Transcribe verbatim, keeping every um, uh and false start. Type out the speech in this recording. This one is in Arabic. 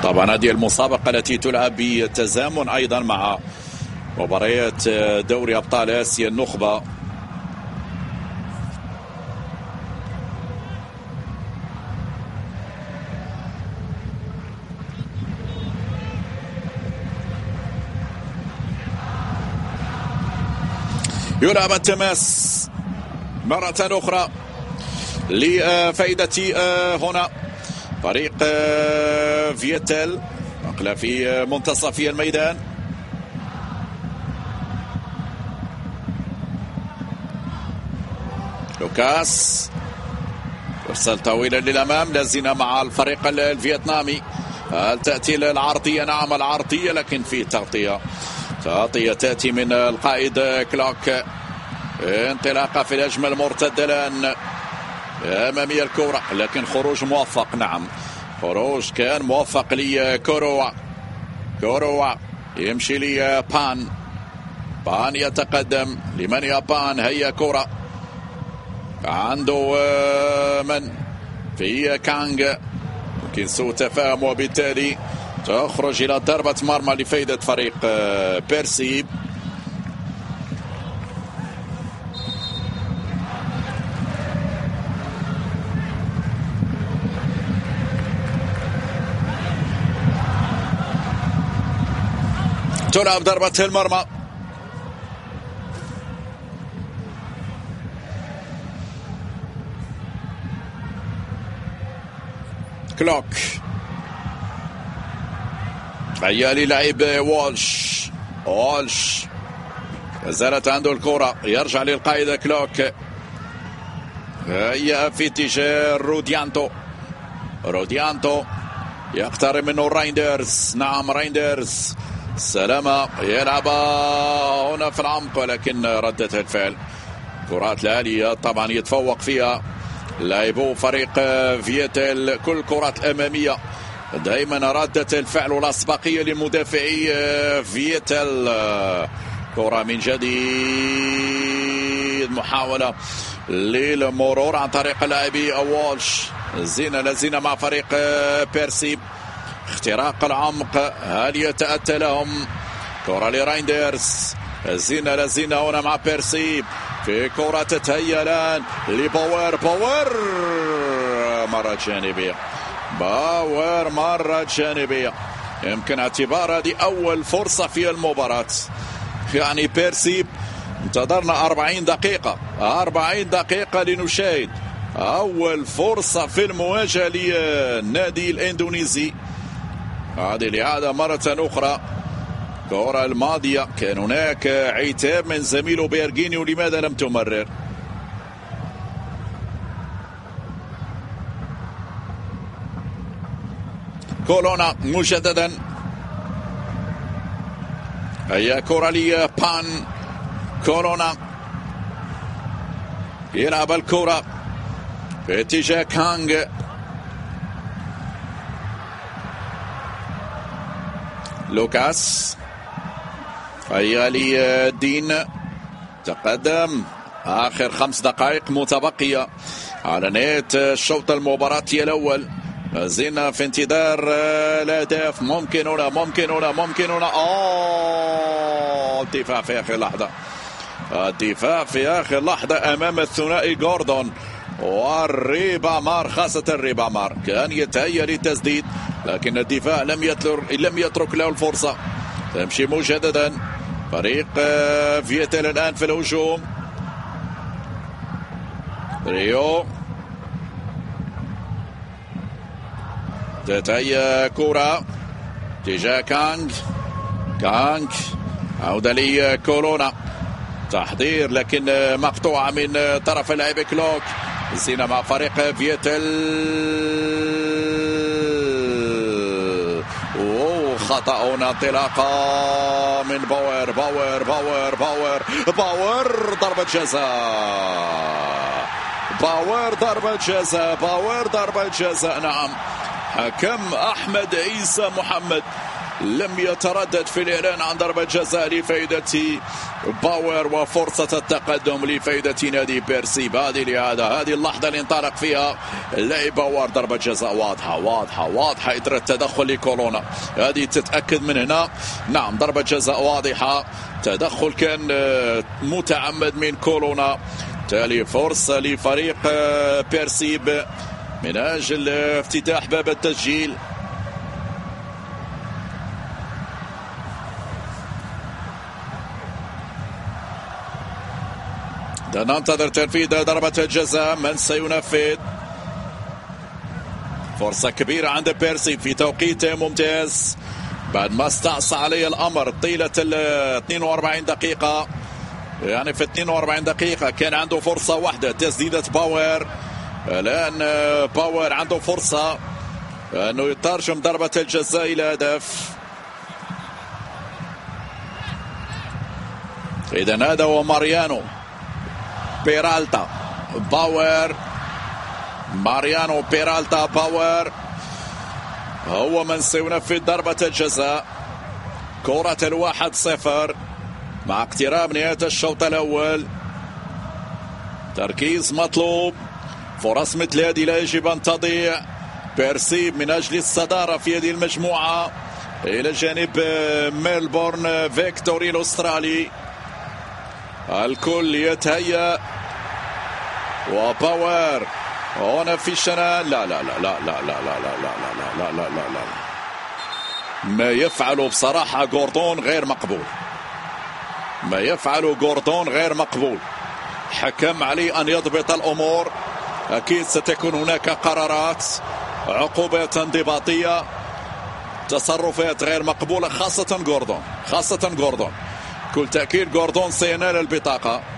طبعا هذه المسابقة التي تلعب بتزامن أيضا مع مباريات دوري أبطال آسيا النخبة. يلعب التماس مرة أخرى لفائدة هنا فريق فيتل، نقلة في منتصف الميدان. لوكاس يرسل طويلا للأمام، لازلنا مع الفريق الفيتنامي. هل تأتي العرضية؟ نعم العرضية، لكن في تغطية تغطية تأتي من القائد كلوك. انطلاقة في الهجمة المرتدة الآن أمامية الكرة، لكن خروج موفق. نعم خروج كان موفق لكوروا. كوروا يمشي لبان، بان يتقدم لمن يا بان. هيا كرة عنده من في كانغ، يمكن سوء تفاهم وبالتالي تخرج إلى ضربة مرمى لفائدة فريق بيرسيب. تلعب ضربة المرمى. كلوك عيالي لعيب والش. والش زالت عنده الكرة، يرجع للقائد كلوك. هي في اتجاه روديانتو. روديانتو يقترب منه رايندرز. نعم رايندرز سلامة يلعب هنا في العمق، ولكن ردة الفعل كرات العالية طبعا يتفوق فيها لاعبو فريق فيتل. كل كرات الأمامية دائما ردة الفعل والأسبقية لمدافعي فيتل. كرة من جديد، محاولة للمرور عن طريق لاعبي والش. زينة لزينة مع فريق بيرسيب. اختراق العمق، هل يتأتى لهم؟ كرة لرايندرز. زينة لزينة هنا مع بيرسيب، في كرة تتهيأ الآن لباور. باور مرة جانبية، باور مرة جانبية. يمكن اعتبار هذه أول فرصة في المباراة. يعني بيرسيب انتظرنا أربعين دقيقة، أربعين دقيقة لنشاهد أول فرصة في المواجهة للنادي الإندونيسي. هذه الإعادة مرة أخرى. الكرة الماضية كان هناك عتاب من زميله بيرجينيو، لماذا لم تمرر؟ كولونا مجددا. هي كرة لبان. كولونا يلعب الكرة في اتجاه كانغ. لوكاس هيا لي دين تقدم. آخر خمس دقائق متبقية على نهاية الشوط المباراتي الأول. زينا في انتظار الأهداف. ممكن هنا ممكن هنا ممكن هنا آه الدفاع في آخر لحظة. الدفاع في آخر لحظة أمام الثنائي جوردون والريبا مار. خاصة الريبا مار كان يتهيأ للتسديد، لكن الدفاع لم يترك لم يترك له الفرصة. تمشي مجددا فريق فيتل الآن في الهجوم. ريو تتهيأ كرة تجاه كانغ. كانغ عودة لي كورونا، تحضير لكن مقطوعة من طرف اللاعب كلوك. زينة مع فريق فيتل. اوه خطأ هنا. انطلاقة من باور. باور باور باور باور ضربة جزاء. باور ضربة جزاء. باور ضربة جزاء. نعم حكم أحمد عيسى محمد لم يتردد في الإعلان عن ضربة جزاء لفائدة باور وفرصة التقدم لفائدة نادي بيرسيب. هذه لهذا هذه اللحظة اللي انطلق فيها اللاعب باور. ضربة جزاء واضحة واضحة واضحة، إثر التدخل لكولونا. هذه تتأكد من هنا. نعم ضربة جزاء واضحة، تدخل كان متعمد من كولونا. تالي فرصة لفريق بيرسيب من أجل افتتاح باب التسجيل. ننتظر تنفيذ ضربة الجزاء. من سينفذ؟ فرصة كبيرة عند بيرسيب في توقيت ممتاز بعد ما استعصى عليه الأمر طيلة ال اثنين وأربعين دقيقة. يعني في اثنين وأربعين دقيقة كان عنده فرصة واحدة، تسديدة باور. الآن باور عنده فرصة أنه يترجم ضربة الجزاء إلى هدف. إذن هذا هو ماريانو بيرالتا باور. ماريانو بيرالتا باور هو من سينفذ ضربة الجزاء. كرة الواحد صفر مع اقتراب نهاية الشوط الأول. تركيز مطلوب، فرص مثل هذه لا يجب أن تضيع. بيرسيب من أجل الصدارة في هذه المجموعة إلى جانب ميلبورن فيكتوري الأسترالي. الكل يتهيأ وباور هنا في شنان. لا لا لا لا لا لا لا لا لا لا لا لا لا لا ما يفعله بصراحة غوردون غير مقبول. ما يفعله غوردون غير مقبول. حكم عليه أن يضبط الأمور. أكيد ستكون هناك قرارات، عقوبات انضباطية، تصرفات غير مقبولة، خاصة غوردون خاصة غوردون كل تأكيد غوردون سينال البطاقة.